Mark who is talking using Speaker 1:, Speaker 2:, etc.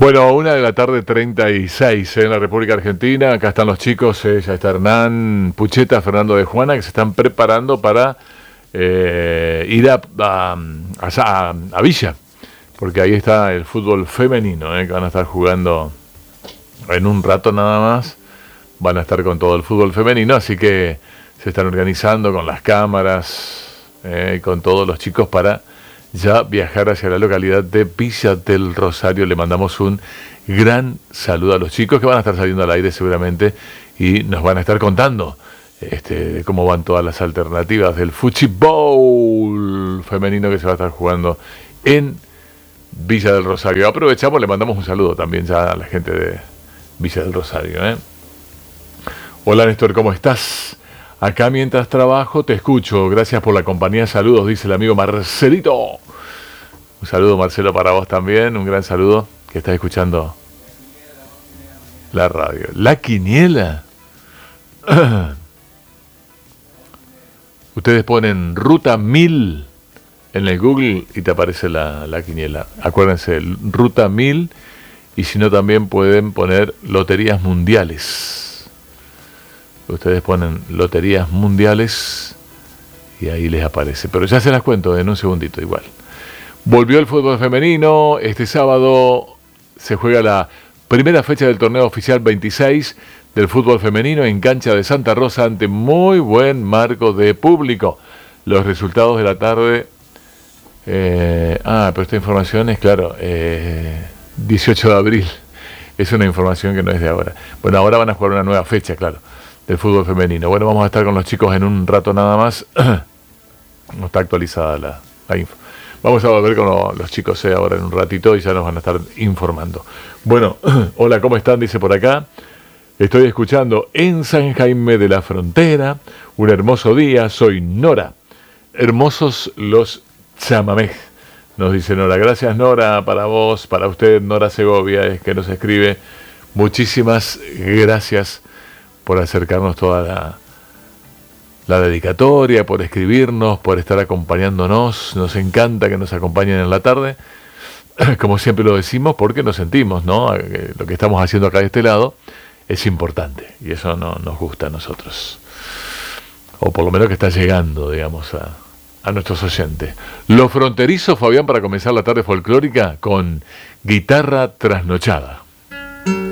Speaker 1: Bueno, 1:36 en la República Argentina. Acá están los chicos, ya está Hernán Pucheta, Fernando de Juana, que se están preparando para ir a Villa, porque ahí está el fútbol femenino, que van a estar jugando en un rato nada más. Van a estar con todo el fútbol femenino, así que se están organizando con las cámaras, con todos los chicos para ya viajar hacia la localidad de Villa del Rosario. Le mandamos un gran saludo a los chicos que van a estar saliendo al aire seguramente y nos van a estar contando cómo van todas las alternativas del fútbol femenino que se va a estar jugando en Villa del Rosario. Aprovechamos, le mandamos un saludo también ya a la gente de Villa del Rosario. Hola Néstor, ¿cómo estás? Acá mientras trabajo te escucho. Gracias por la compañía. Saludos, dice el amigo Marcelito. Un saludo, Marcelo, para vos también. Un gran saludo que estás escuchando la radio. La quiniela. Ustedes ponen Ruta 1000 en el Google y te aparece la quiniela. Acuérdense, Ruta 1000. Y si no, también pueden poner Loterías Mundiales. Ustedes ponen Loterías Mundiales y ahí les aparece. Pero ya se las cuento en un segundito igual. Volvió el fútbol femenino. Este sábado se juega la primera fecha del torneo oficial 26 del fútbol femenino en cancha de Santa Rosa ante muy buen marco de público. Los resultados de la tarde... pero esta información es, claro, 18 de abril. Es una información que no es de ahora. Bueno, ahora van a jugar una nueva fecha, claro, del fútbol femenino. Bueno, vamos a estar con los chicos en un rato nada más. No está actualizada la info. Vamos a volver con los chicos ahora en un ratito y ya nos van a estar informando. Bueno, hola, ¿cómo están? Dice por acá. Estoy escuchando en San Jaime de la Frontera. Un hermoso día, soy Nora. Hermosos los chamamés, nos dice Nora. Gracias, Nora, para vos, para usted, Nora Segovia, es que nos escribe. Muchísimas gracias por acercarnos toda la dedicatoria, por escribirnos, por estar acompañándonos. Nos encanta que nos acompañen en la tarde, como siempre lo decimos, porque nos sentimos, ¿no? Lo que estamos haciendo acá de este lado es importante y eso nos gusta a nosotros. O por lo menos que está llegando, digamos, a nuestros oyentes. Los Fronterizos, Fabián, para comenzar la tarde folclórica con Guitarra Trasnochada.